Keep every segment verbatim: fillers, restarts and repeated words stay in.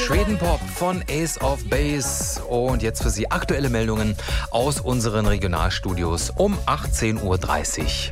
Schwedenpop von Ace of Base. Und jetzt für Sie aktuelle Meldungen aus unseren Regionalstudios um achtzehn Uhr dreißig.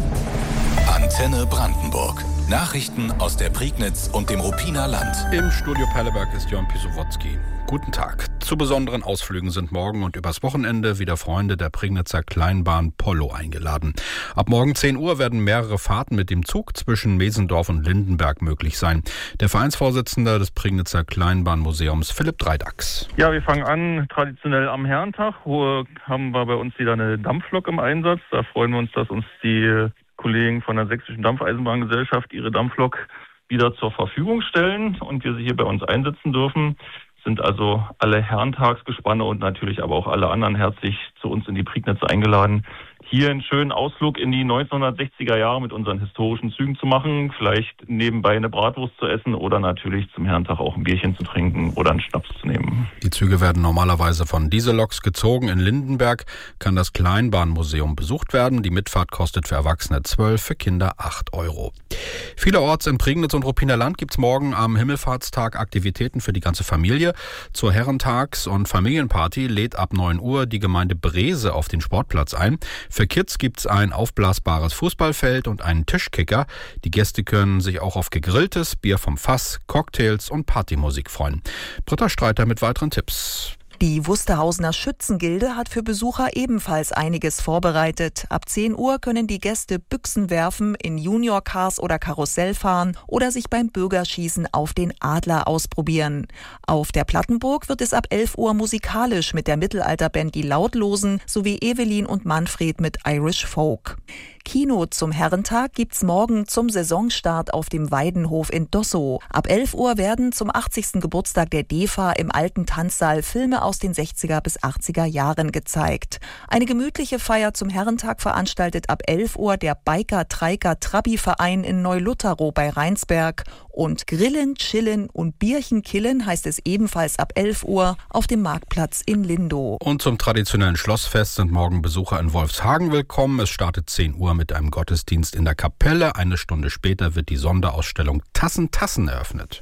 Antenne Brandenburg. Nachrichten aus der Prignitz und dem Ruppiner Land. Im Studio Perleberg ist Jörn Pisowotzki. Guten Tag. Zu besonderen Ausflügen sind morgen und übers Wochenende wieder Freunde der Prignitzer Kleinbahn Pollo eingeladen. Ab morgen zehn Uhr werden mehrere Fahrten mit dem Zug zwischen Mesendorf und Lindenberg möglich sein. Der Vereinsvorsitzende des Prignitzer Kleinbahnmuseums, Philipp Dreidachs. Ja, wir fangen an traditionell am Herrentag. Wo haben wir bei uns wieder eine Dampflok im Einsatz. Da freuen wir uns, dass uns die Kollegen von der Sächsischen Dampfeisenbahngesellschaft ihre Dampflok wieder zur Verfügung stellen und wir sie hier bei uns einsetzen dürfen. Sind also alle Herrentagsgespanne und natürlich aber auch alle anderen herzlich zu uns in die Prignitz eingeladen, hier einen schönen Ausflug in die neunzehnhundertsechziger Jahre mit unseren historischen Zügen zu machen, vielleicht nebenbei eine Bratwurst zu essen oder natürlich zum Herrentag auch ein Bierchen zu trinken oder einen Schnaps zu nehmen. Die Züge werden normalerweise von Dieselloks gezogen. In Lindenberg kann das Kleinbahnmuseum besucht werden. Die Mitfahrt kostet für Erwachsene zwölf, für Kinder acht Euro. Vielerorts in Prignitz und Ruppiner Land gibt's morgen am Himmelfahrtstag Aktivitäten für die ganze Familie. Zur Herrentags- und Familienparty lädt ab neun Uhr die Gemeinde Brese auf den Sportplatz ein. Für Kids gibt's ein aufblasbares Fußballfeld und einen Tischkicker. Die Gäste können sich auch auf gegrilltes, Bier vom Fass, Cocktails und Partymusik freuen. Britta Streiter mit weiteren Tipps. Die Wusterhausener Schützengilde hat für Besucher ebenfalls einiges vorbereitet. Ab zehn Uhr können die Gäste Büchsen werfen, in Juniorcars oder Karussell fahren oder sich beim Bürgerschießen auf den Adler ausprobieren. Auf der Plattenburg wird es ab elf Uhr musikalisch mit der Mittelalterband Die Lautlosen sowie Evelyn und Manfred mit Irish Folk. Kino zum Herrentag gibt's morgen zum Saisonstart auf dem Weidenhof in Dossow. Ab elf Uhr werden zum achtzigsten Geburtstag der D E F A im alten Tanzsaal Filme aus den sechziger bis achtziger Jahren gezeigt. Eine gemütliche Feier zum Herrentag veranstaltet ab elf Uhr der Biker-Treiker-Trabi-Verein in Neulutterow bei Rheinsberg. Und Grillen, Chillen und Bierchen killen heißt es ebenfalls ab elf Uhr auf dem Marktplatz in Lindow. Und zum traditionellen Schlossfest sind morgen Besucher in Wolfshagen willkommen. Es startet zehn Uhr mit einem Gottesdienst in der Kapelle. Eine Stunde später wird die Sonderausstellung Tassen, Tassen eröffnet.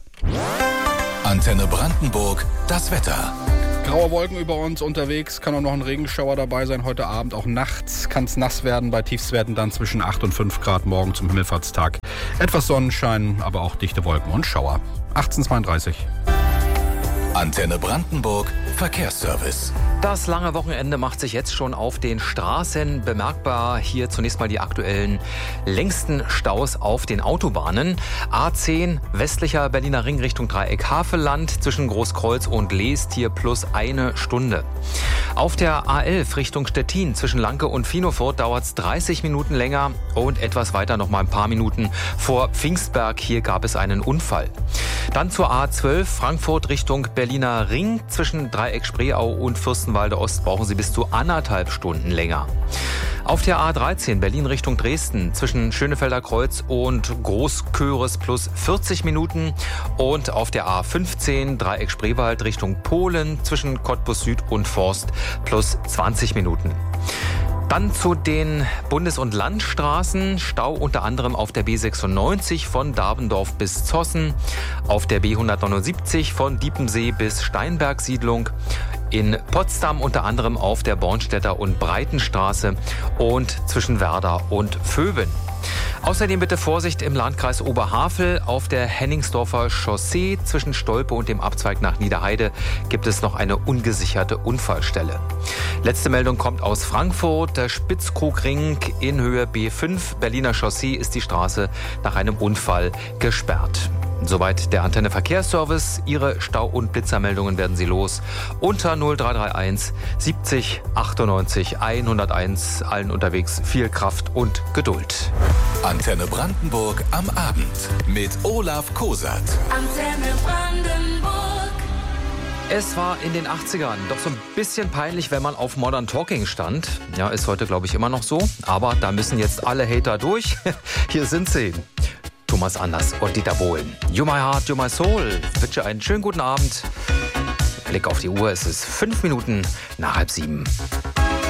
Antenne Brandenburg, das Wetter. Graue Wolken über uns unterwegs, kann auch noch ein Regenschauer dabei sein. Heute Abend, auch nachts kann es nass werden. Bei Tiefstwerten dann zwischen acht und fünf Grad morgen zum Himmelfahrtstag. Etwas Sonnenschein, aber auch dichte Wolken und Schauer. achtzehn Uhr zweiunddreißig. Antenne Brandenburg, Verkehrsservice. Das lange Wochenende macht sich jetzt schon auf den Straßen bemerkbar. Hier zunächst mal die aktuellen längsten Staus auf den Autobahnen. A zehn westlicher Berliner Ring Richtung Dreieck Havelland zwischen Großkreuz und Leest hier plus eine Stunde. Auf der A elf Richtung Stettin zwischen Lanke und Finofurt dauert es dreißig Minuten länger und etwas weiter noch mal ein paar Minuten vor Pfingstberg. Hier gab es einen Unfall. Dann zur A zwölf Frankfurt Richtung Berliner Ring zwischen Dreieck Spreeau und Fürstenwalde Ost brauchen Sie bis zu anderthalb Stunden länger. Auf der A dreizehn Berlin Richtung Dresden zwischen Schönefelder Kreuz und Großköres plus vierzig Minuten und auf der A fünfzehn Dreieck Spreewald Richtung Polen zwischen Cottbus Süd und Forst plus zwanzig Minuten. Dann zu den Bundes- und Landstraßen. Stau unter anderem auf der B sechsundneunzig von Darbendorf bis Zossen, auf der B hundertneunundsiebzig von Diepensee bis Steinberg-Siedlung, in Potsdam unter anderem auf der Bornstädter und Breitenstraße und zwischen Werder und Vöben. Außerdem bitte Vorsicht im Landkreis Oberhavel. Auf der Henningsdorfer Chaussee zwischen Stolpe und dem Abzweig nach Niederheide gibt es noch eine ungesicherte Unfallstelle. Letzte Meldung kommt aus Frankfurt. Der Spitzkrugring in Höhe B fünf Berliner Chaussee ist die Straße nach einem Unfall gesperrt. Soweit der Antenne Verkehrsservice. Ihre Stau- und Blitzermeldungen werden Sie los unter null drei drei eins siebzig achtundneunzig hunderteins. Allen unterwegs viel Kraft und Geduld. Antenne Brandenburg am Abend mit Olaf Kosat. Antenne Brandenburg. Es war in den achtzigern doch so ein bisschen peinlich, wenn man auf Modern Talking stand. Ja, ist heute, glaube ich, immer noch so. Aber da müssen jetzt alle Hater durch. Hier sind sie. Thomas Anders und Dieter Bohlen. You My Heart, You My Soul. Ich wünsche einen schönen guten Abend. Blick auf die Uhr, es ist fünf Minuten nach halb sieben.